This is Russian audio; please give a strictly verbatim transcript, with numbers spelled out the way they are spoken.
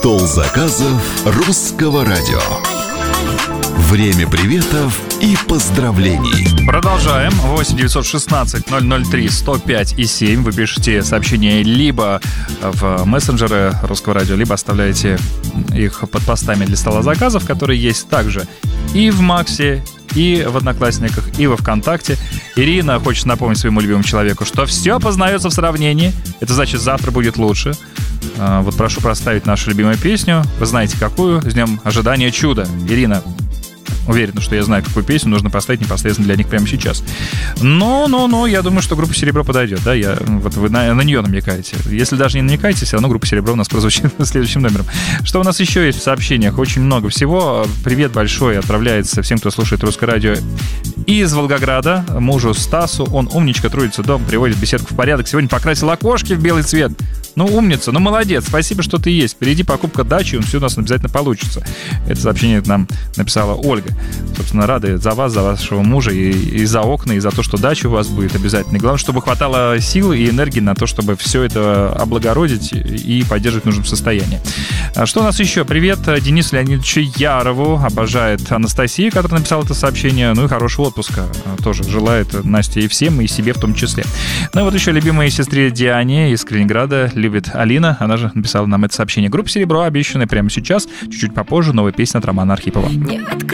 Стол заказов русского радио. Время приветов и поздравлений. Продолжаем. восемь девятьсот шестнадцать ноль ноль три сто пять и семь. Вы пишете сообщения либо в мессенджеры русского радио, либо оставляете их под постами для стола заказов, которые есть также и в Максе, и в Одноклассниках, и во ВКонтакте. Ирина хочет напомнить своему любимому человеку, что все познается в сравнении. Это значит, завтра будет лучше. Вот прошу проставить нашу любимую песню. Вы знаете, какую? С днем ожидания чуда. Ирина, уверена, что я знаю, какую песню нужно поставить непосредственно для них прямо сейчас. Но, но, но, я думаю, что группа «Серебро» подойдет, да, я, вот вы на, на нее намекаете. Если даже не намекаете, все равно группа «Серебро» у нас прозвучит следующим номером. Что у нас еще есть в сообщениях? Очень много всего. Привет большой отправляется всем, кто слушает русское радио из Волгограда, мужу Стасу. Он умничка, трудится дома, приводит беседку в порядок. Сегодня покрасил окошки в белый цвет. Ну, умница, ну, молодец, спасибо, что ты есть. Впереди покупка дачи, он все у нас обязательно получится. Это сообщение нам написала Ольга. Собственно, рады за вас, за вашего мужа, и, и за окна, и за то, что дача у вас будет обязательно. И главное, чтобы хватало сил и энергии на то, чтобы все это облагородить и поддерживать в нужном состоянии. Что у нас еще? Привет Денису Леонидовичу Ярову. Обожает Анастасия, которая написала это сообщение. Ну и хорошего отпуска тоже желает Насте и всем, и себе в том числе. Ну и вот еще любимой сестре Диане из Калининграда любит Алина. Она же написала нам это сообщение. Группа «Серебро», обещанная прямо сейчас. Чуть-чуть попозже новая песня от Романа Архипова.